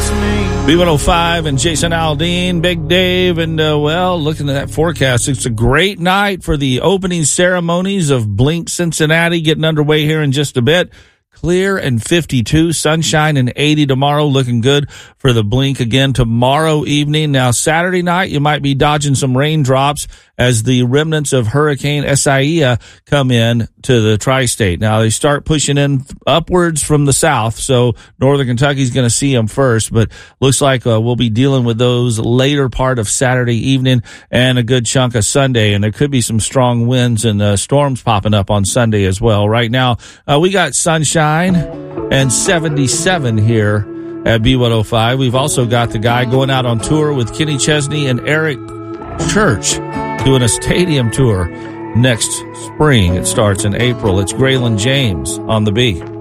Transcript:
B105 and Jason Aldean, Big Dave, and, looking at that forecast, it's a great night for the opening ceremonies of Blink Cincinnati getting underway here in just a bit. Clear and 52, sunshine and 80 tomorrow, looking good for the Blink again tomorrow evening. Now, Saturday night, you might be dodging some raindrops as the remnants of Hurricane Isaiah come in to the tri-state. Now, they start pushing in upwards from the south, so Northern Kentucky's going to see them first, but looks like we'll be dealing with those later part of Saturday evening and a good chunk of Sunday, and there could be some strong winds and storms popping up on Sunday as well. Right now, we got sunshine and 77 here at B105. We've also got the guy going out on tour with Kenny Chesney and Eric Church doing a stadium tour next spring. It starts in April. It's Graylin James on the B.